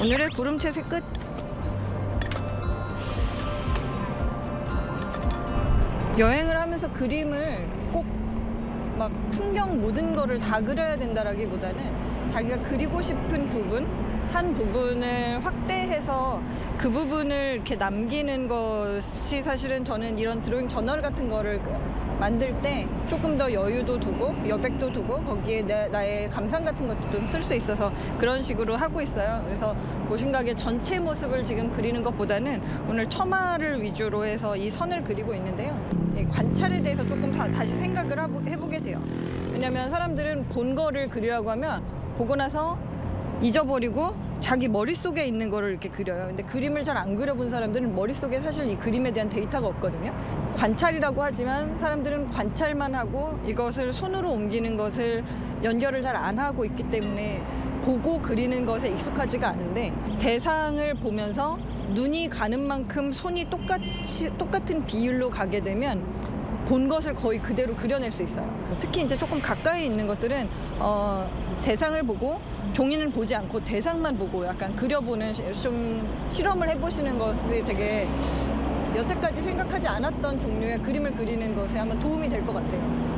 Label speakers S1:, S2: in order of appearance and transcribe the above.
S1: 오늘의 구름 채색 끝. 여행을 하면서 그림을 꼭 막 풍경 모든 거를 다 그려야 된다라기보다는 자기가 그리고 싶은 부분, 한 부분을 확대해서 그 부분을 이렇게 남기는 것이 사실은 저는 이런 드로잉 저널 같은 거를 만들 때 조금 더 여유도 두고 여백도 두고 거기에 나의 감상 같은 것도 좀 쓸 수 있어서 그런 식으로 하고 있어요. 그래서 보신각의 전체 모습을 지금 그리는 것보다는 오늘 처마를 위주로 해서 이 선을 그리고 있는데요. 이 관찰에 대해서 조금 다시 생각을 해보게 돼요. 왜냐하면 사람들은 본 거를 그리라고 하면 보고 나서 잊어버리고 자기 머릿속에 있는 거를 이렇게 그려요. 근데 그림을 잘 안 그려본 사람들은 머릿속에 사실 이 그림에 대한 데이터가 없거든요. 관찰이라고 하지만 사람들은 관찰만 하고 이것을 손으로 옮기는 것을 연결을 잘 안 하고 있기 때문에 보고 그리는 것에 익숙하지가 않은데 대상을 보면서 눈이 가는 만큼 손이 똑같은 비율로 가게 되면 본 것을 거의 그대로 그려낼 수 있어요. 특히 이제 조금 가까이 있는 것들은 대상을 보고 종이는 보지 않고 대상만 보고 약간 그려보는 좀 실험을 해보시는 것이 되게 여태까지 생각하지 않았던 종류의 그림을 그리는 것에 한번 도움이 될 것 같아요.